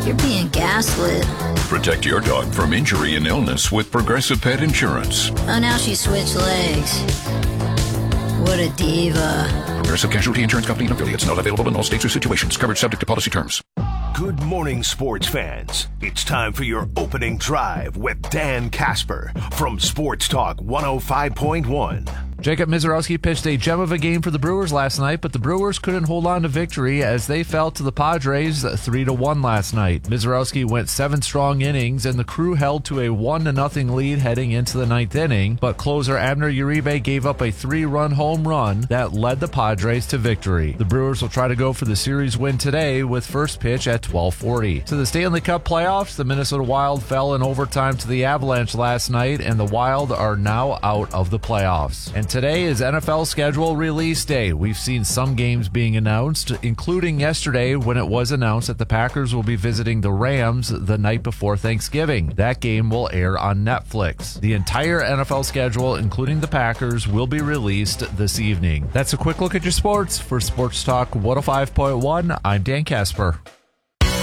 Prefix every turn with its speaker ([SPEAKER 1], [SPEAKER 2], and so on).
[SPEAKER 1] you're being gaslit.
[SPEAKER 2] Protect your dog from injury and illness with Progressive Pet Insurance.
[SPEAKER 1] Oh, now she switched legs. What a diva.
[SPEAKER 2] Progressive Casualty Insurance Company and affiliates. Not available in all states or situations. Coverage subject to policy terms.
[SPEAKER 3] Good morning, sports fans. It's time for your opening drive with Dan Casper from Sports Talk 105.1.
[SPEAKER 4] Jacob Misiorowski pitched a gem of a game for the Brewers last night, but the Brewers couldn't hold on to victory as they fell to the Padres 3-1 last night. Misiorowski went 7 strong innings, and the Crew held to a 1-0 lead heading into the 9th inning, but closer Abner Uribe gave up a 3-run home run that led the Padres to victory. The Brewers will try to go for the series win today with first pitch at 12:40. To the Stanley Cup playoffs, the Minnesota Wild fell in overtime to the Avalanche last night, and the Wild are now out of the playoffs. And today is NFL schedule release day. We've seen some games being announced, including yesterday when it was announced that the Packers will be visiting the Rams the night before Thanksgiving. That game will air on Netflix. The entire NFL schedule, including the Packers, will be released this evening. That's a quick look at your sports. For Sports Talk 105.1, I'm Dan Casper.